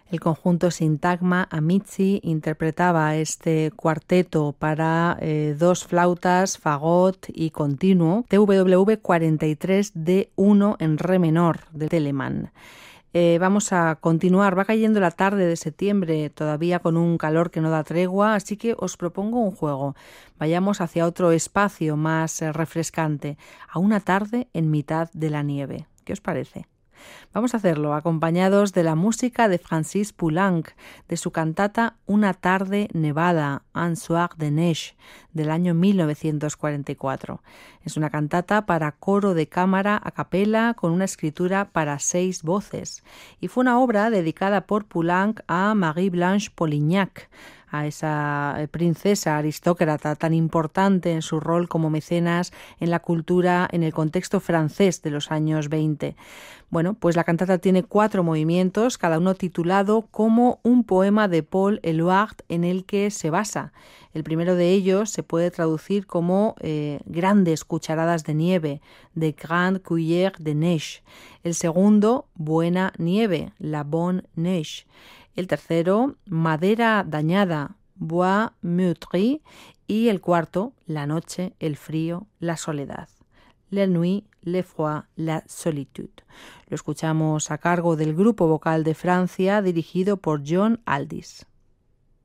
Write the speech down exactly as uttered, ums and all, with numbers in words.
El conjunto Sintagma Amici interpretaba este cuarteto para eh, dos flautas, fagot y continuo, T W V cuarenta y tres D uno en re menor de Telemann. Eh, vamos a continuar, va cayendo la tarde de septiembre, todavía con un calor que no da tregua, así que os propongo un juego. Vayamos hacia otro espacio más eh, refrescante, a una tarde en mitad de la nieve. ¿Qué os parece? Vamos a hacerlo acompañados de la música de Francis Poulenc, de su cantata Una tarde nevada, Un soir de neige, del año mil novecientos cuarenta y cuatro. Es una cantata para coro de cámara a capela con una escritura para seis voces y fue una obra dedicada por Poulenc a Marie-Blanche Polignac, a esa princesa aristócrata tan importante en su rol como mecenas en la cultura en el contexto francés de los años veinte. Bueno, pues la cantata tiene cuatro movimientos, cada uno titulado como un poema de Paul Éluard en el que se basa. El primero de ellos se puede traducir como eh, grandes cucharadas de nieve, de Grande Cuillère de Neige. El segundo, buena nieve, la bonne neige. El tercero, madera dañada, bois meurtri. Y el cuarto, la noche, el frío, la soledad. La nuit, le froid, la solitude. Lo escuchamos a cargo del grupo vocal de Francia dirigido por John Aldis.